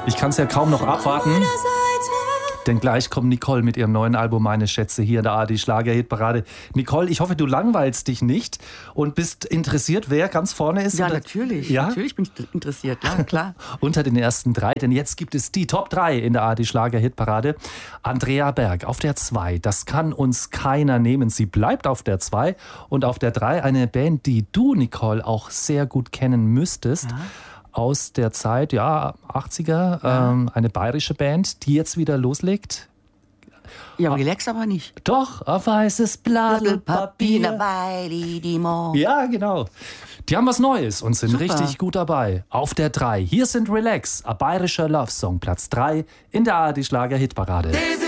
Ich kann es ja kaum noch abwarten, denn gleich kommt Nicole mit ihrem neuen Album Meine Schätze hier in der ARD Schlager-Hitparade. Nicole, ich hoffe, du langweilst dich nicht und bist interessiert, wer ganz vorne ist. Ja, natürlich. Ja? Natürlich bin ich interessiert, ja, klar. Unter den ersten 3, denn jetzt gibt es die Top 3 in der ARD Schlager-Hitparade. Andrea Berg auf der 2, das kann uns keiner nehmen. Sie bleibt auf der 2 und auf der 3 eine Band, die du, Nicole, auch sehr gut kennen müsstest. Ja. Aus der Zeit, 80er, eine bayerische Band, die jetzt wieder loslegt. Ja, relax aber nicht. Doch, auf weißes Blatt Papier. Ja, genau. Die haben was Neues und sind richtig gut dabei. Auf der 3, hier sind Relax, ein bayerischer Love-Song, Platz 3 in der ARD Schlager-Hitparade.